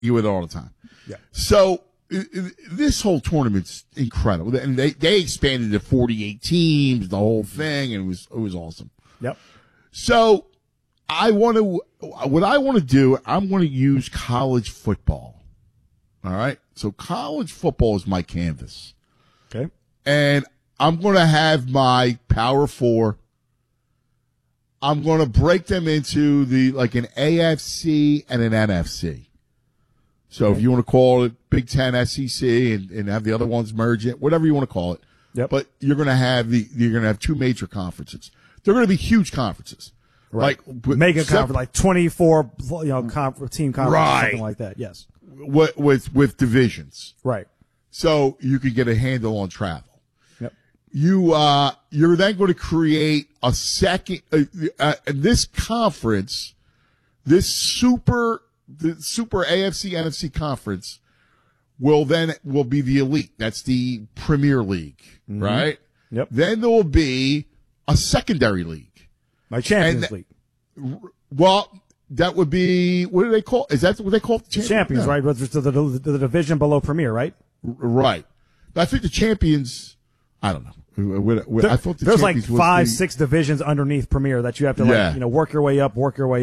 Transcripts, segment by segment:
You with it all the time. Yeah. So this whole tournament's incredible, and they expanded to 48 teams, the whole thing, and it was awesome. Yep. So what I want to do, I'm going to use college football. All right. So college football is my canvas. Okay. And I'm going to have my Power Four. I'm going to break them into an AFC and an NFC. So if you want to call it Big Ten, SEC, and have the other ones merge it, whatever you want to call it. Yep. But you're going to have two major conferences. They're going to be huge conferences. Right. Mega conference, like 24, team conference, right. something like that. Yes. With divisions. Right. So you could get a handle on travel. Yep. You're then going to create a second, this conference, the super AFC NFC conference will be the elite. That's the Premier League, right? Yep. Then there will be a secondary league. My Champions League. Well, that would be, what do they call? Is that what they call it? Champions, right? The division below Premier, right? Right. I think the Champions, I don't know. I thought there's Champions like 5-6 divisions underneath Premier that you have to work your way up.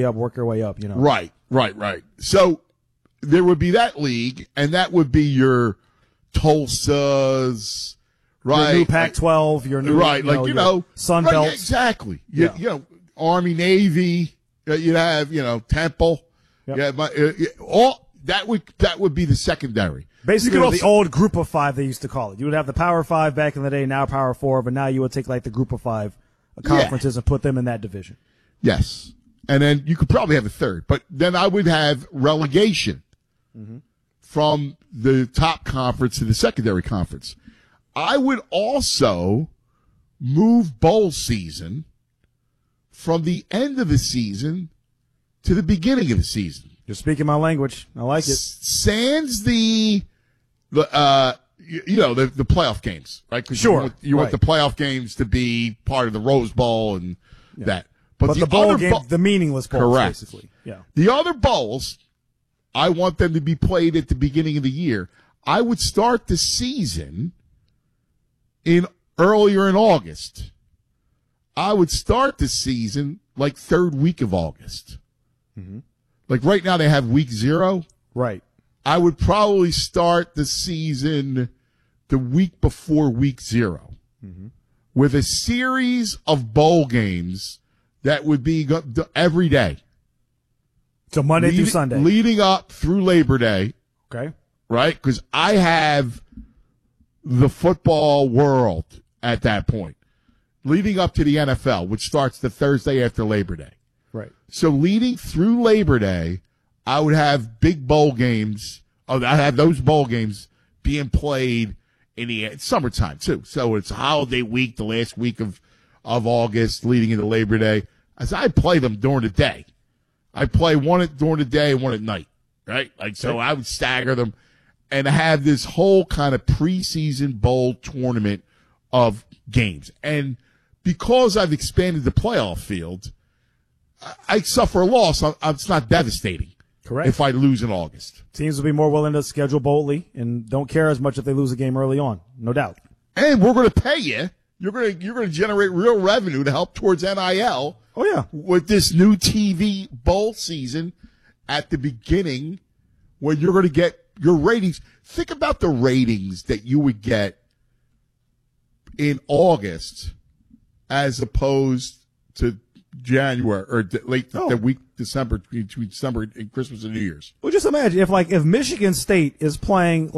Right. So there would be that league, and that would be your Tulsas, right? Your new Pac-12, your new, Sun Belts. Right, exactly. Army, Navy, you'd have, Temple. Yep. That would be the secondary. Basically, the old Group of Five, they used to call it. You would have the Power Five back in the day, now Power Four, but now you would take like the Group of Five conferences and put them in that division. Yes. And then you could probably have a third, but then I would have relegation from the top conference to the secondary conference. I would also move bowl season from the end of the season to the beginning of the season. You're speaking my language. I like it. Sans the playoff games, right? Because you want the playoff games to be part of the Rose Bowl and that. But the bowl game, the meaningless bowls, correct. Basically. Yeah. The other bowls, I want them to be played at the beginning of the year. I would start the season earlier in August. I would start the season like third week of August. Mm-hmm. Like right now they have week 0. Right. I would probably start the season the week before week 0 with a series of bowl games that would be every day. So Monday through Sunday. Leading up through Labor Day. Okay. Right? Because I have the football world at that point. Leading up to the NFL, which starts the Thursday after Labor Day. Right. So leading through Labor Day, I would have big bowl games. I have those bowl games being played in the summertime too. So it's a holiday week, the last week of August, leading into Labor Day. As I play them during the day, I play one during the day and one at night. Right. So I would stagger them and have this whole kind of preseason bowl tournament of games. And because I've expanded the playoff field, I suffer a loss. It's not devastating. Correct. If I lose in August. Teams will be more willing to schedule boldly and don't care as much if they lose a game early on. No doubt. And we're going to pay you. You're going to generate real revenue to help towards NIL. Oh, yeah. With this new TV bowl season at the beginning where you're going to get your ratings. Think about the ratings that you would get in August as opposed to January or the week December, between December and Christmas and New Year's. Well, just imagine if Michigan State is playing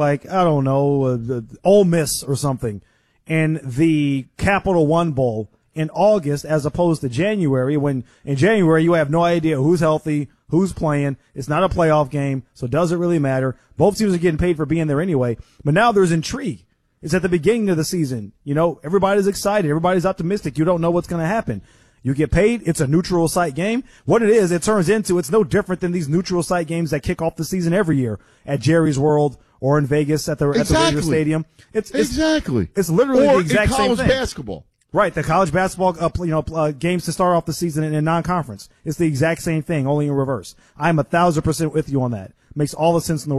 Ole Miss or something in the Capital One Bowl in August as opposed to January, when in January you have no idea who's healthy, who's playing. It's not a playoff game, so it doesn't really matter. Both teams are getting paid for being there anyway. But now there's intrigue. It's at the beginning of the season. Everybody's excited. Everybody's optimistic. You don't know what's going to happen. You get paid. It's a neutral site game. What it is, it turns into, it's no different than these neutral site games that kick off the season every year at Jerry's World or in Vegas at the Ranger Stadium. It's literally the exact same thing. Or in college basketball. Right, the college basketball, games to start off the season in non-conference. It's the exact same thing, only in reverse. I'm 1,000% with you on that. makes all the sense in the